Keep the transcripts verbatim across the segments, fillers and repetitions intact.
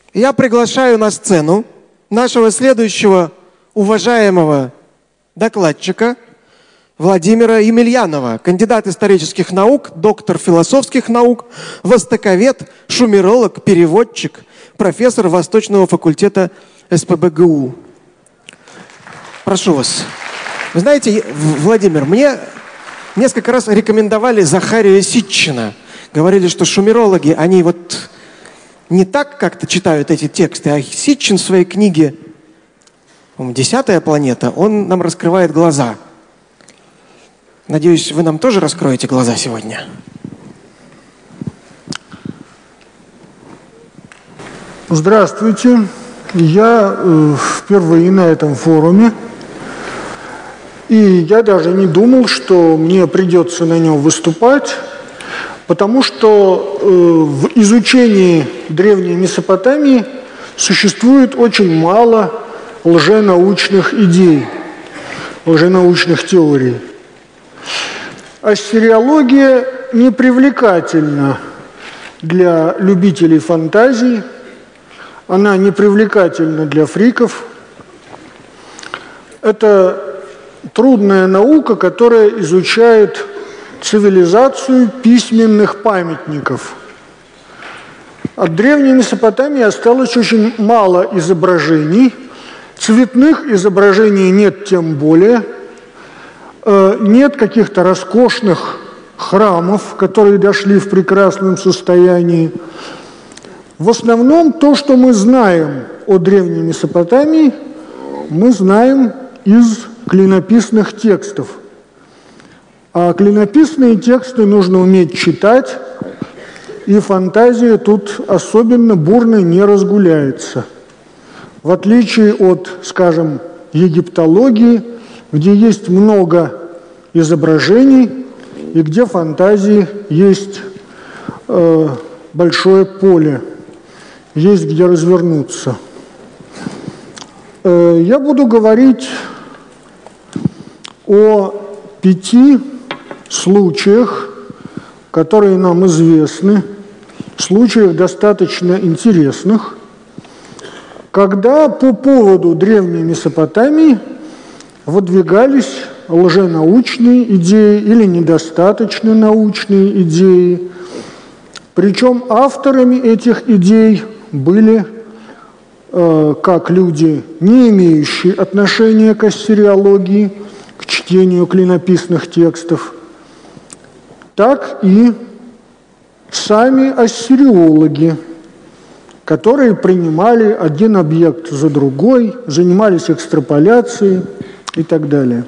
Я приглашаю на сцену нашего следующего уважаемого докладчика Владимира Емельянова, кандидат исторических наук, доктор философских наук, востоковед, шумеролог, переводчик, профессор Восточного факультета эс пэ бэ гэ у. Прошу вас. Вы знаете, Владимир, мне несколько раз рекомендовали Захария Ситчина. Говорили, что шумерологи, они вот не так как-то читают эти тексты, а Ситчин в своей книге, по-моему, «Десятая планета», он нам раскрывает глаза. Надеюсь, вы нам тоже раскроете глаза сегодня. Здравствуйте. Я э, впервые на этом форуме. И я даже не думал, что мне придется на нем выступать, потому что э, в изучении древней Месопотамии существует очень мало лженаучных идей, лженаучных теорий. Ассириология непривлекательна для любителей фантазий, она непривлекательна для фриков. Это трудная наука, которая изучает цивилизацию письменных памятников. От древней Месопотамии осталось очень мало изображений. Цветных изображений нет тем более. Нет каких-то роскошных храмов, которые дошли в прекрасном состоянии. В основном то, что мы знаем о древней Месопотамии, мы знаем из клинописных текстов. А клинописные тексты нужно уметь читать, и фантазия тут особенно бурно не разгуляется. В отличие от, скажем, египтологии, где есть много изображений и где фантазии есть э, большое поле, есть где развернуться. Э, я буду говорить о пяти случаях, которые нам известны, случаях достаточно интересных, когда по поводу древней Месопотамии выдвигались лженаучные идеи или недостаточно научные идеи. Причем авторами этих идей были э, как люди, не имеющие отношения к ассириологии, к чтению клинописных текстов, так и сами ассириологи, которые принимали один объект за другой, занимались экстраполяцией и так далее.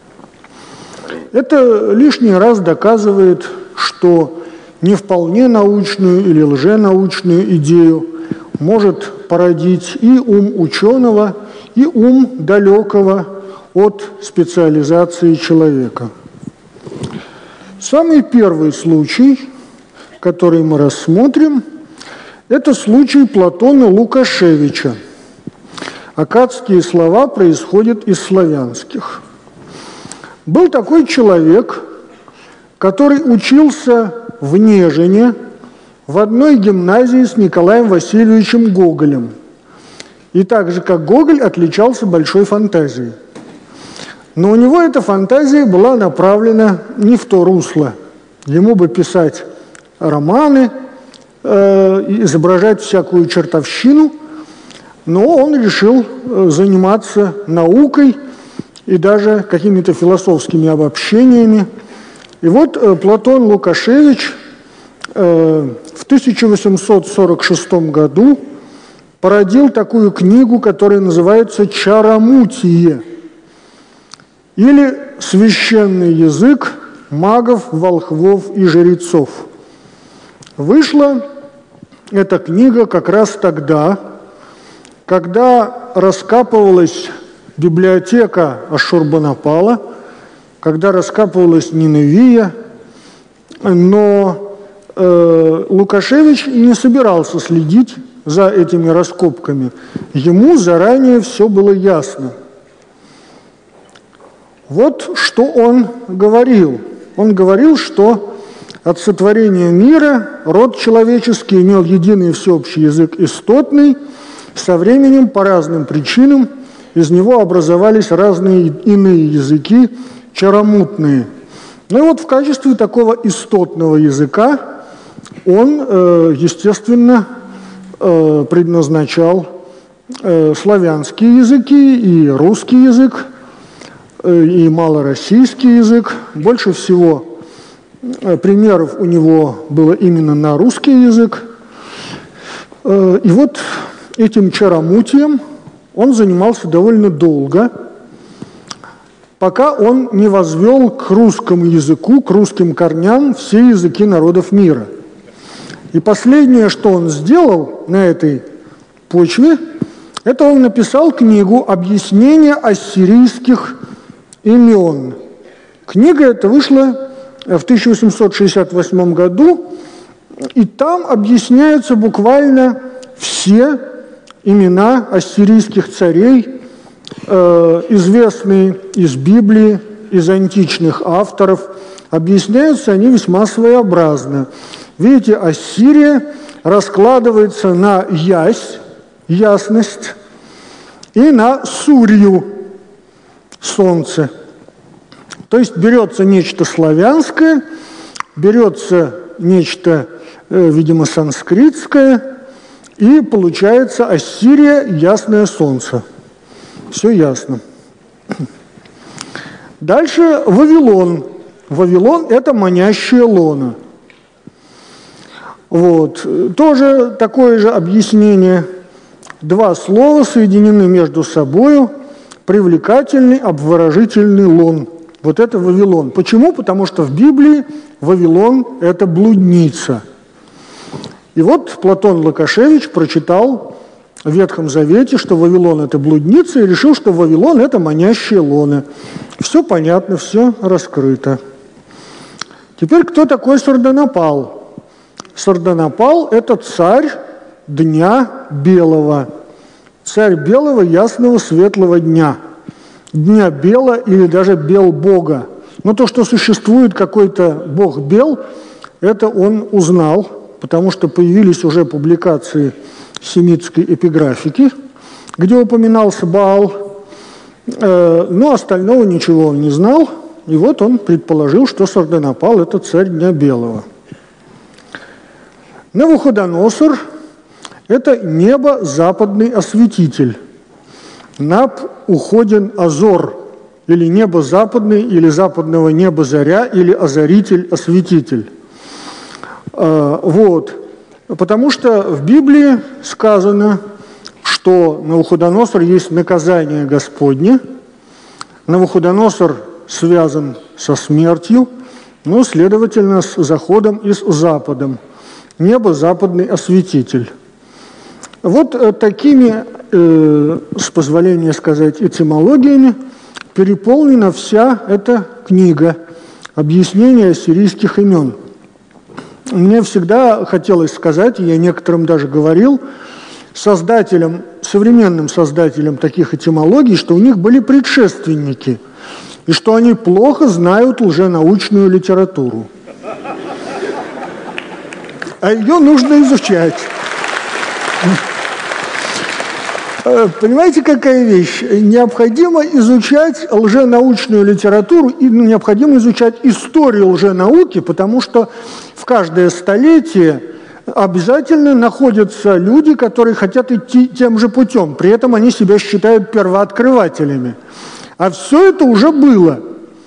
Это лишний раз доказывает, что не вполне научную или лженаучную идею может породить и ум ученого, и ум далекого от специализации человека. Самый первый случай, который мы рассмотрим, это случай Платона Лукашевича. Аккадские слова происходят из славянских. Был такой человек, который учился в Нежине в одной гимназии с Николаем Васильевичем Гоголем. И так же, как Гоголь, отличался большой фантазией. Но у него эта фантазия была направлена не в то русло. Ему бы писать романы, э, изображать всякую чертовщину, но он решил заниматься наукой и даже какими-то философскими обобщениями. И вот э, Платон Лукашевич э, в тысяча восемьсот сорок шестом году породил такую книгу, которая называется «Чарамутие», или «Священный язык магов, волхвов и жрецов». Вышла эта книга как раз тогда, когда раскапывалась библиотека Ашурбанапала, когда раскапывалась Ниневия, но э, Лукашевич не собирался следить за этими раскопками. Ему заранее все было ясно. Вот что он говорил. Он говорил, что От сотворения мира род человеческий имел единый всеобщий язык истотный. Со временем, по разным причинам, из него образовались разные иные языки, чаромутные. Ну и вот в качестве такого истотного языка он, естественно, предназначал славянские языки и русский язык, и малороссийский язык. Больше всего примеров у него было именно на русский язык. И вот этим чаромутием он занимался довольно долго, пока он не возвел к русскому языку, к русским корням все языки народов мира. И последнее, что он сделал на этой почве, это он написал книгу «Объяснение ассирийских имен». Книга эта вышла в тысяча восемьсот шестьдесят восьмом году, и там объясняются буквально все имена ассирийских царей, э, известные из Библии, из античных авторов. Объясняются они весьма своеобразно. Видите, Ассирия раскладывается на ясь, ясность, и на сурью, солнце. То есть берется нечто славянское, берется нечто, э, видимо, санскритское, и получается Ассирия – ясное солнце. Все ясно. Дальше Вавилон. Вавилон – это манящее лоно. Вот. Тоже такое же объяснение. Два слова соединены между собою. Привлекательный, обворожительный лон. Вот это Вавилон. Почему? Потому что в Библии Вавилон – это блудница. И вот Платон Лукашевич прочитал в Ветхом Завете, что Вавилон – это блудница, и решил, что Вавилон – это манящее лоно. Все понятно, все раскрыто. Теперь кто такой Сарданапал? Сарданапал – это царь Дня Белого. Царь белого, ясного, светлого дня. Дня Бела или даже Бел-бога. Но то, что существует какой-то бог Бел, это он узнал, потому что появились уже публикации семитской эпиграфики, где упоминался Баал, э, но остального ничего он не знал, и вот он предположил, что Сарданапал – это царь Дня Белого. Навуходоносор – это небо-западный осветитель. Наб уходен Азор, или небо западный, или западного неба заря, или озаритель, осветитель. Вот. Потому что в Библии сказано, что Навуходоносор есть наказание Господне. Навуходоносор связан со смертью, но, следовательно, с заходом и с западом. Небо западный осветитель. Вот такими, э, с позволения сказать, этимологиями переполнена вся эта книга «Объяснение ассирийских имен». Мне всегда хотелось сказать, и я некоторым даже говорил, создателям, современным создателям таких этимологий, что у них были предшественники, и что они плохо знают лженаучную литературу. А ее нужно изучать. Понимаете, какая вещь? Необходимо изучать лженаучную литературу и необходимо изучать историю лженауки, потому что в каждое столетие обязательно находятся люди, которые хотят идти тем же путем. При этом они себя считают первооткрывателями. А все это уже было.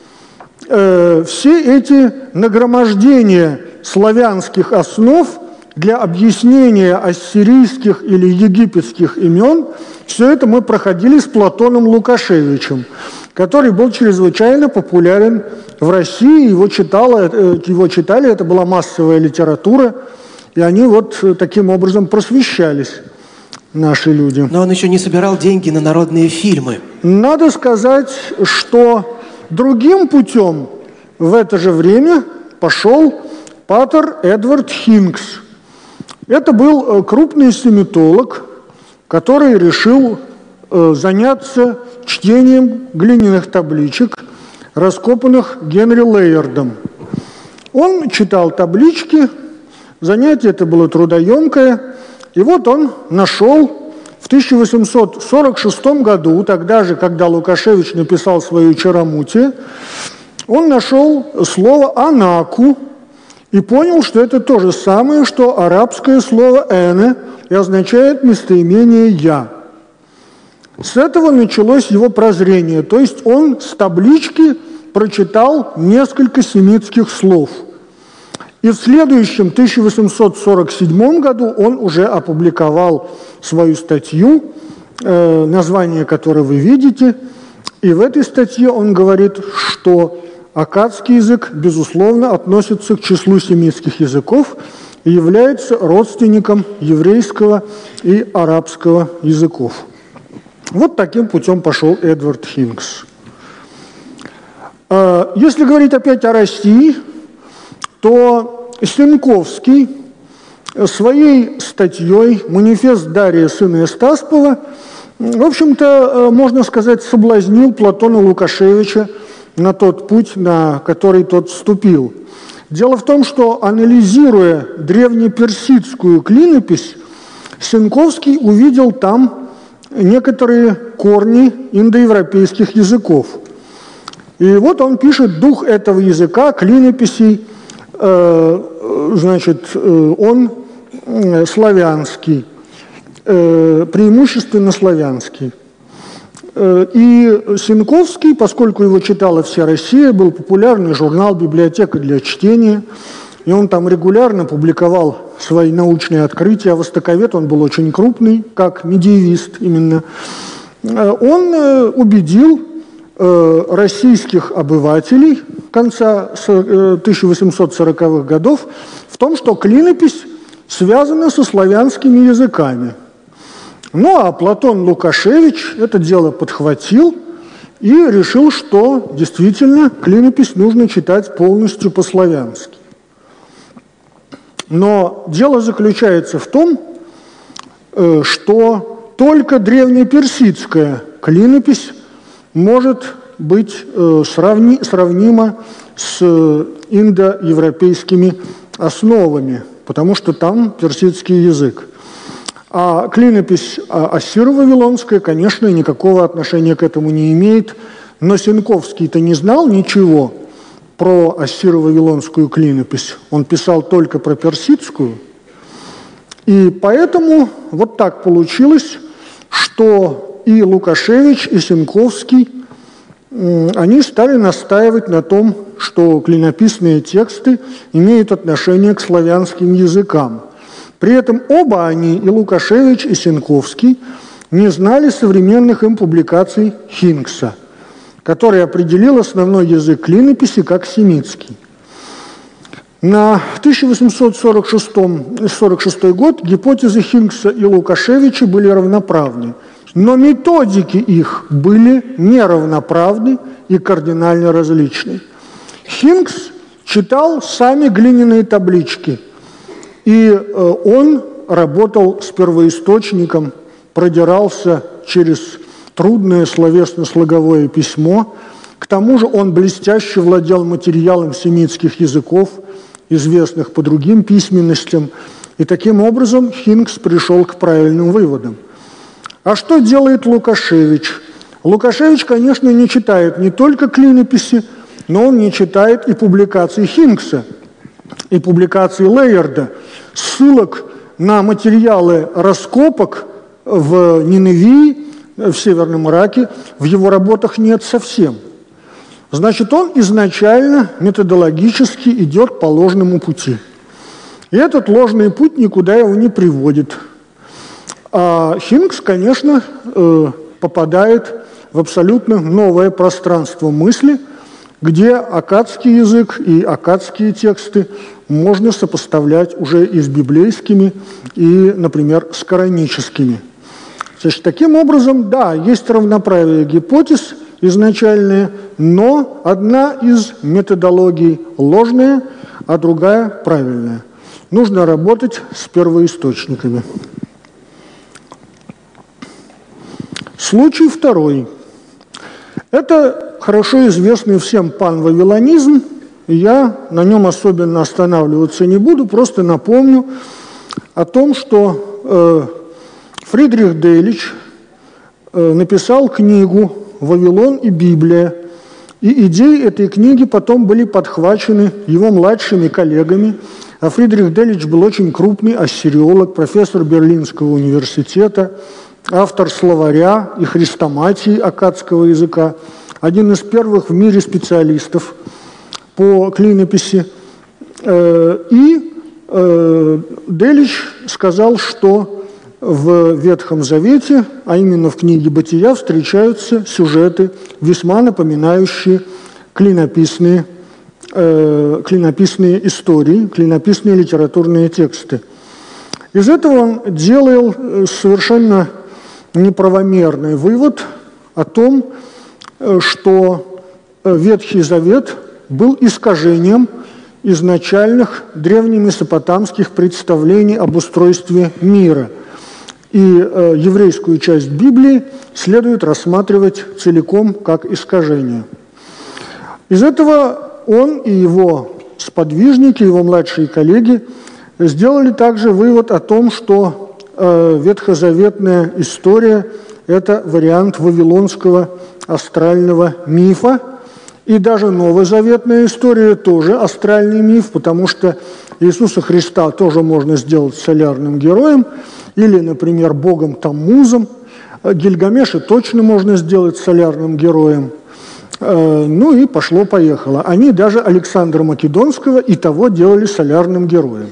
Все эти нагромождения славянских основ для объяснения ассирийских или египетских имен, все это мы проходили с Платоном Лукашевичем, который был чрезвычайно популярен в России, его, читало, его читали, это была массовая литература, и они вот таким образом просвещались, наши люди. Но он еще не собирал деньги на народные фильмы. Надо сказать, что другим путем в это же время пошел патер Эдвард Хинкс. Это был крупный семитолог, который решил заняться чтением глиняных табличек, раскопанных Генри Лейердом. Он читал таблички, занятие это было трудоемкое, и вот он нашел в тысяча восемьсот сорок шестом году, тогда же, когда Лукашевич написал свою «Чарамутие», он нашел слово «анаку» и понял, что это то же самое, что арабское слово «эне», и означает местоимение «я». С этого началось его прозрение, то есть он с таблички прочитал несколько семитских слов. И в следующем, тысяча восемьсот сорок седьмом году, он уже опубликовал свою статью, э, название которой вы видите, и в этой статье он говорит, что аккадский язык, безусловно, относится к числу семитских языков и является родственником еврейского и арабского языков. Вот таким путем пошел Эдвард Хинкс. Если говорить опять о России, то Сенковский своей статьей «Манифест Дария, сына Эстаспова», в общем-то, можно сказать, соблазнил Платона Лукашевича на тот путь, на который тот вступил. Дело в том, что, анализируя древнеперсидскую клинопись, Сенковский увидел там некоторые корни индоевропейских языков. И вот он пишет: дух этого языка, клинописей, э, значит, э, он э, славянский, э, преимущественно славянский. Э, и Сенковский, поскольку его читала вся Россия, был популярный журнал «Библиотека для чтения», и он там регулярно публиковал свои научные открытия. А востоковед он был очень крупный, как медиевист именно. Э, он э, убедил российских обывателей конца тысяча восемьсот сороковых годов в том, что клинопись связана со славянскими языками. Ну а Платон Лукашевич это дело подхватил и решил, что действительно клинопись нужно читать полностью по-славянски. Но дело заключается в том, что только древнеперсидская клинопись может быть э, сравни, сравнима с индоевропейскими основами, потому что там персидский язык. А клинопись ассиро-вавилонская, конечно, никакого отношения к этому не имеет, но Сенковский-то не знал ничего про ассиро-вавилонскую клинопись, он писал только про персидскую, и поэтому вот так получилось, что и Лукашевич, и Сенковский, они стали настаивать на том, что клинописные тексты имеют отношение к славянским языкам. При этом оба они, и Лукашевич, и Сенковский, не знали современных им публикаций Хинкса, который определил основной язык клинописи как семитский. На тысяча восемьсот сорок шестой год гипотезы Хинкса и Лукашевича были равноправны. Но методики их были неравноправны и кардинально различны. Хинкс читал сами глиняные таблички, и он работал с первоисточником, продирался через трудное словесно-слоговое письмо. К тому же он блестяще владел материалом семитских языков, известных по другим письменностям, и таким образом Хинкс пришел к правильным выводам. А что делает Лукашевич? Лукашевич, конечно, не читает не только клинописи, но он не читает и публикации Хинкса, и публикации Лейерда. Ссылок на материалы раскопок в Ниневии, в Северном Ираке, в его работах нет совсем. Значит, он изначально методологически идет по ложному пути. И этот ложный путь никуда его не приводит. А Хинкс, конечно, попадает в абсолютно новое пространство мысли, где аккадский язык и аккадские тексты можно сопоставлять уже и с библейскими, и, например, с кораническими. Значит, таким образом, да, есть равноправие гипотез изначальные, но одна из методологий ложная, а другая правильная. Нужно работать с первоисточниками. Случай второй. Это хорошо известный всем панвавилонизм, Я на нем особенно останавливаться не буду, просто напомню о том, что э, Фридрих Делич э, написал книгу «Вавилон и Библия», и идеи этой книги потом были подхвачены его младшими коллегами. А Фридрих Делич был очень крупный ассириолог, профессор Берлинского университета, автор словаря и хрестоматии аккадского языка, один из первых в мире специалистов по клинописи. И Делич сказал, что в Ветхом Завете, а именно в книге «Бытия», встречаются сюжеты, весьма напоминающие клинописные, э, клинописные истории, клинописные литературные тексты. Из этого он делал совершенно неправомерный вывод о том, что Ветхий Завет был искажением изначальных древнемесопотамских представлений об устройстве мира. И э, еврейскую часть Библии следует рассматривать целиком как искажение. Из этого он и его сподвижники, его младшие коллеги сделали также вывод о том, что э, ветхозаветная история – это вариант вавилонского астрального мифа, и даже новозаветная история тоже астральный миф, потому что Иисуса Христа тоже можно сделать солярным героем, или, например, богом Таммузом. Гильгамеша точно можно сделать солярным героем. Ну и пошло-поехало. Они даже Александра Македонского и того делали солярным героем.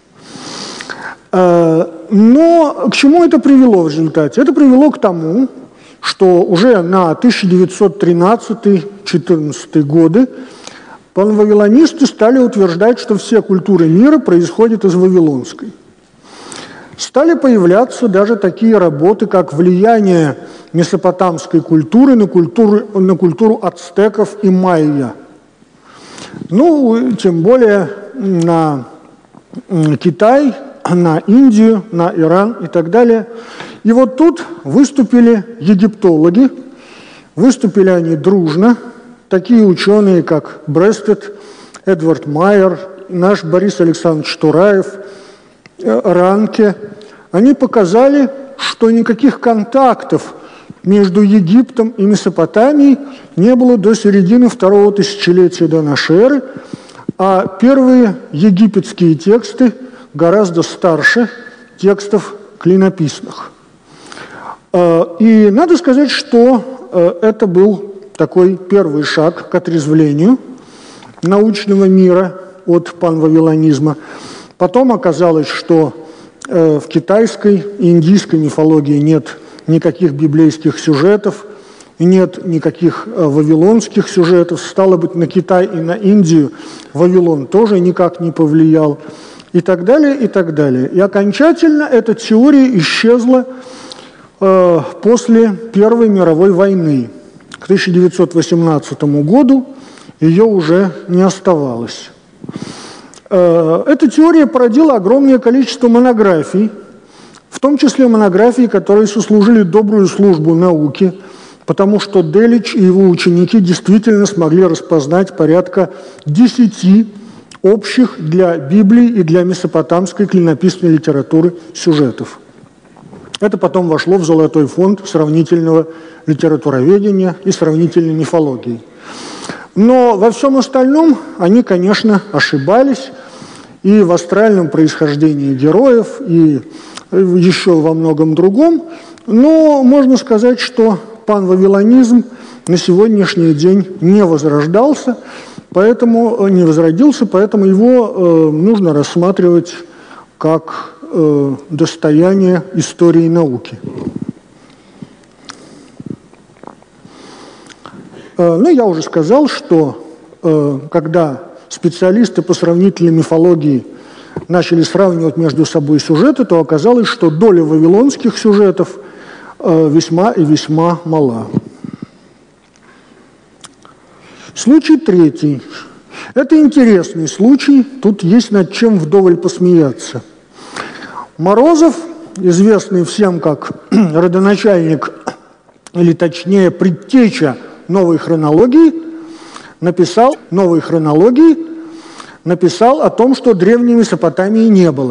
Но к чему это привело в результате? Это привело к тому, что уже на тысяча девятьсот тринадцатый — тысяча девятьсот четырнадцатый годы панвавилонисты стали утверждать, что все культуры мира происходят из вавилонской. Стали появляться даже такие работы, как «Влияние месопотамской культуры на культуру, на культуру ацтеков и майя». Ну, тем более на Китай, на Индию, на Иран и так далее. И вот тут выступили египтологи, выступили они дружно, такие ученые, как Брестед, Эдвард Майер, наш Борис Александрович Тураев, Ранке. Они показали, что никаких контактов между Египтом и Месопотамией не было до середины второго тысячелетия до нашей эры, а первые египетские тексты гораздо старше текстов клинописных. И надо сказать, что это был такой первый шаг к отрезвлению научного мира от панвавилонизма. Потом оказалось, что в китайской и индийской мифологии нет никаких библейских сюжетов, нет никаких вавилонских сюжетов. Стало быть, на Китай и на Индию Вавилон тоже никак не повлиял. И так далее, и так далее. И окончательно эта теория исчезла э, после Первой мировой войны. К тысяча девятьсот восемнадцатому году ее уже не оставалось. Э, эта теория породила огромное количество монографий, в том числе монографий, которые сослужили добрую службу науке, потому что Делич и его ученики действительно смогли распознать порядка десяти общих для Библии и для месопотамской клинописной литературы сюжетов. Это потом вошло в золотой фонд сравнительного литературоведения и сравнительной мифологии. Но во всем остальном они, конечно, ошибались и в астральном происхождении героев, и еще во многом другом. Но можно сказать, что панвавилонизм на сегодняшний день не возрождался, поэтому не возродился, поэтому его э, нужно рассматривать как э, достояние истории науки. Э, ну, я уже сказал, что э, когда специалисты по сравнительной мифологии начали сравнивать между собой сюжеты, то оказалось, что доля вавилонских сюжетов э, весьма и весьма мала. Случай третий. Это интересный случай, тут есть над чем вдоволь посмеяться. Морозов, известный всем как родоначальник, или точнее предтеча новой хронологии, написал новой хронологии, написал о том, что древней Месопотамии не было.